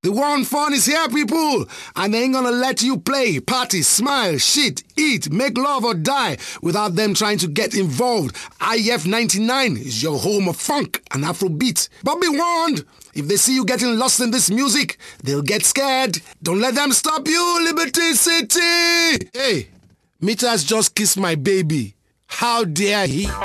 The one fun is here, people, and they ain't gonna let you play, party, smile, shit, eat, make love or die without them trying to get involved. IF 99 is your home of funk and Afrobeat. But be warned, if they see you getting lost in this music, they'll get scared. Don't let them stop you, Liberty City! Hey, Mita has just kissed my baby. How dare he?